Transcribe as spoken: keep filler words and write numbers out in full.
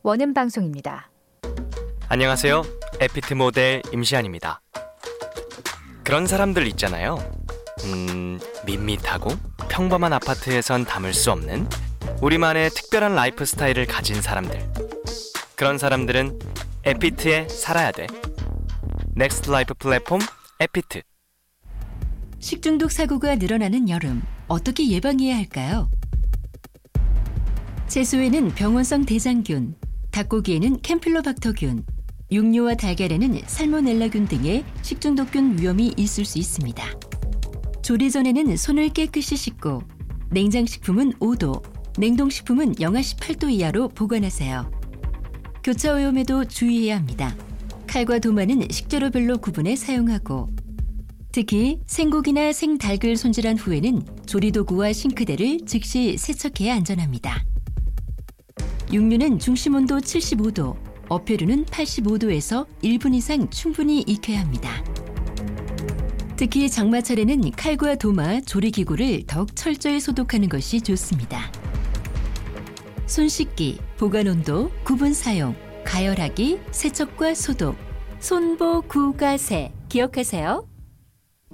원음 방송입니다. 안녕하세요. 에피트 모델 임시안입니다. 그런 사람들 있잖아요. 음, 밋밋하고 평범한 아파트에선 담을 수 없는 우리만의 특별한 라이프 스타일을 가진 사람들. 그런 사람들은 에피트에 살아야 돼. 넥스트 라이프 플랫폼 에피트. 식중독 사고가 늘어나는 여름, 어떻게 예방해야 할까요? 채소에는 병원성 대장균, 닭고기에는 캠필로박터균, 육류와 달걀에는 살모넬라균 등의 식중독균 위험이 있을 수 있습니다. 조리 전에는 손을 깨끗이 씻고 냉장식품은 오 도, 냉동식품은 영하 십팔 도 이하로 보관하세요. 교차 오염에도 주의해야 합니다. 칼과 도마는 식재료별로 구분해 사용하고 특히 생고기나 생닭을 손질한 후에는 조리도구와 싱크대를 즉시 세척해야 안전합니다. 육류는 중심온도 칠십오 도, 어패류는 팔십오 도에서 일 분 이상 충분히 익혀야 합니다. 특히 장마철에는 칼과 도마, 조리기구를 더욱 철저히 소독하는 것이 좋습니다. 손 씻기, 보관온도, 구분 사용, 가열하기, 세척과 소독, 손보구가세 기억하세요.